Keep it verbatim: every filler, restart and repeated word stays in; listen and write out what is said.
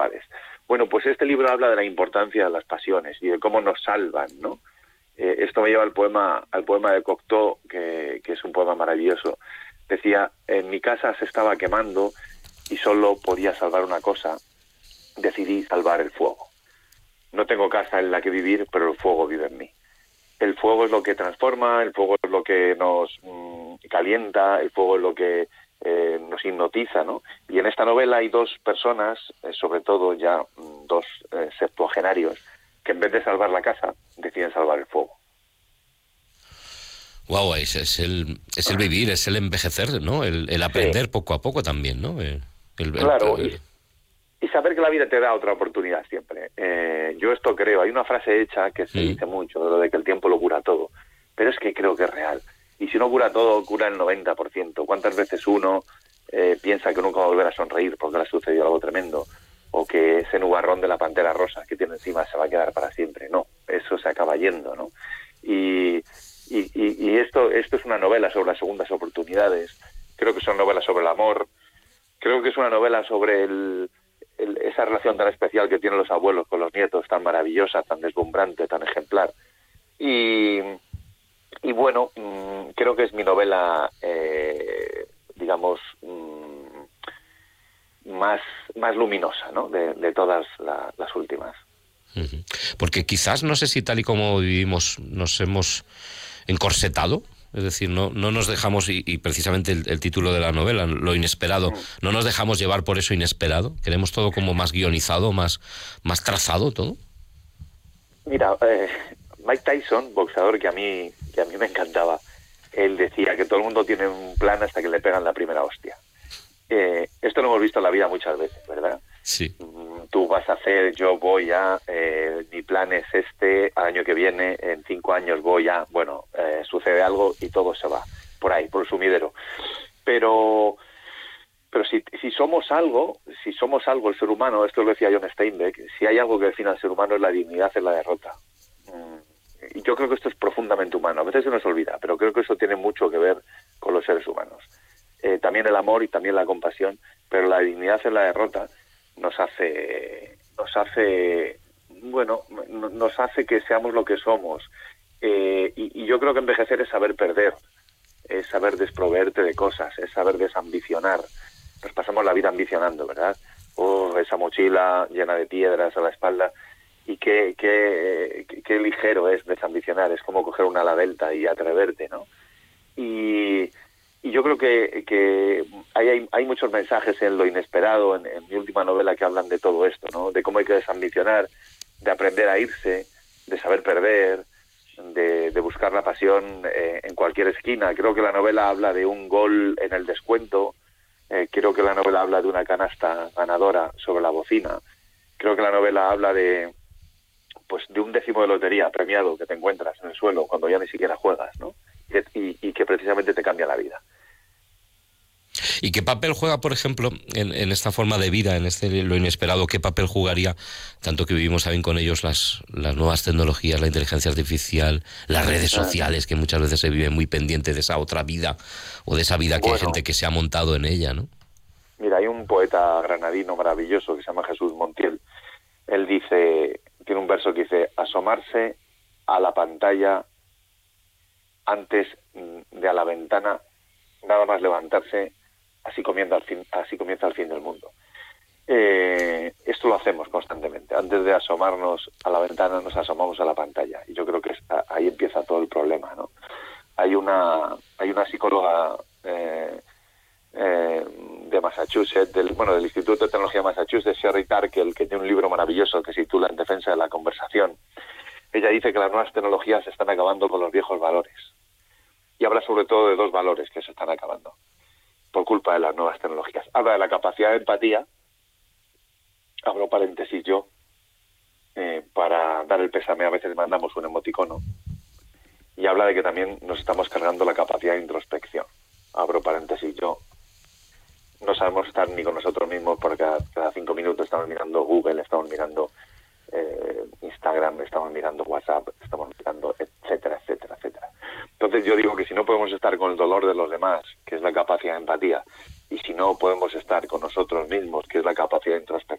suaves. Bueno, pues este libro habla de la importancia de las pasiones y de cómo nos salvan, ¿no? Eh, esto me lleva al poema, al poema de Cocteau, que, que es un poema maravilloso. Decía: en mi casa se estaba quemando y solo podía salvar una cosa. Decidí salvar el fuego. No tengo casa en la que vivir, pero el fuego vive en mí. El fuego es lo que transforma, el fuego es lo que nos mmm, calienta, el fuego es lo que eh, nos hipnotiza, ¿no? Y en esta novela hay dos personas, eh, sobre todo ya mmm, dos eh, septuagenarios, que en vez de salvar la casa, deciden salvar el fuego. Wow, es, es el es el vivir, es el envejecer, ¿no? El, el aprender sí. poco a poco también, ¿no? El, el, claro, el, el... Y, y saber que la vida te da otra oportunidad siempre. Eh, yo esto creo, hay una frase hecha que se mm. dice mucho, lo de que el tiempo lo cura todo, pero es que creo que es real. Y si no cura todo, cura el noventa por ciento. ¿Cuántas veces uno eh, piensa que nunca va a volver a sonreír porque le ha sucedido algo tremendo? O que ese nubarrón de la pantera rosa que tiene encima se va a quedar para siempre. No, eso se acaba yendo, ¿no? Y, y, y, y esto, esto es una novela sobre las segundas oportunidades. Creo que son novelas sobre el amor. Creo que es una novela sobre el, el, esa relación tan especial que tienen los abuelos con los nietos, tan maravillosa, tan deslumbrante, tan ejemplar. Y, y bueno, mmm, creo que es mi novela, eh, digamos... Mmm, más más luminosa, ¿no? de, de todas la, las últimas. Porque quizás, no sé si tal y como vivimos nos hemos encorsetado, es decir, no no nos dejamos, y, y precisamente el, el título de la novela, lo inesperado, mm. no nos dejamos llevar por eso inesperado, queremos todo como más guionizado, más, más trazado todo. Mira, eh, Mike Tyson, boxeador que a mí que a mí me encantaba, él decía que todo el mundo tiene un plan hasta que le pegan la primera hostia. Eh, esto lo hemos visto en la vida muchas veces, ¿verdad? Sí. Tú vas a hacer, yo voy a, eh, mi plan es este, al año que viene, en cinco años voy a, bueno, eh, sucede algo y todo se va por ahí, por el sumidero. Pero, pero si, si somos algo, si somos algo el ser humano, esto lo decía John Steinbeck, si hay algo que define al ser humano es la dignidad, es la derrota. Y yo creo que esto es profundamente humano. A veces se nos olvida, pero creo que eso tiene mucho que ver con los seres humanos. Eh, también el amor y también la compasión, pero la dignidad en la derrota nos hace, nos hace, bueno, nos hace que seamos lo que somos. Eh, y, y yo creo que envejecer es saber perder, es saber desproveerte de cosas, es saber desambicionar. Nos pasamos la vida ambicionando, ¿verdad? Oh, esa mochila llena de piedras a la espalda. Y qué, qué, qué, qué ligero es desambicionar, es como coger una ala delta y atreverte, ¿no? Y... Y yo creo que, que hay, hay, hay muchos mensajes en Lo inesperado, en, en mi última novela, que hablan de todo esto, ¿no? De cómo hay que desambicionar, de aprender a irse, de saber perder, de, de buscar la pasión eh, en cualquier esquina. Creo que la novela habla de un gol en el descuento. Eh, creo que la novela habla de una canasta ganadora sobre la bocina. Creo que la novela habla de, pues, de un décimo de lotería premiado que te encuentras en el suelo cuando ya ni siquiera juegas, ¿no? Y, y que precisamente te cambia la vida. ¿Y qué papel juega, por ejemplo, en, en esta forma de vida, en este lo inesperado, qué papel jugaría, tanto que vivimos también con ellos, las, las nuevas tecnologías, la inteligencia artificial, las redes sociales, que muchas veces se vive muy pendiente de esa otra vida, o de esa vida que bueno, hay gente que se ha montado en ella, ¿no? Mira, hay un poeta granadino maravilloso que se llama Jesús Montiel. Él dice, tiene un verso que dice: asomarse a la pantalla antes de a la ventana, nada más levantarse, así comienza el fin, así comienza el fin del mundo. Eh, esto lo hacemos constantemente. Antes de asomarnos a la ventana, nos asomamos a la pantalla. Y yo creo que está, ahí empieza todo el problema, ¿no? Hay una, hay una psicóloga eh, eh, de Massachusetts, del, bueno, del Instituto de Tecnología de Massachusetts, Sherry Turkle, que tiene un libro maravilloso que se titula En defensa de la conversación. Ella dice que las nuevas tecnologías están acabando con los viejos valores. Y habla sobre todo de dos valores que se están acabando por culpa de las nuevas tecnologías. Habla de la capacidad de empatía, abro paréntesis yo, eh, para dar el pésame a veces mandamos un emoticono, y habla de que también nos estamos cargando la capacidad de introspección, abro paréntesis yo, no sabemos estar ni con nosotros mismos porque cada, cada cinco minutos estamos mirando Google, estamos mirando eh, Instagram, estamos mirando WhatsApp, estamos mirando etcétera, etcétera, etcétera. Entonces yo digo que si no podemos estar con el dolor de los demás, que es la capacidad de empatía, y si no podemos estar con nosotros mismos, que es la capacidad de introspección,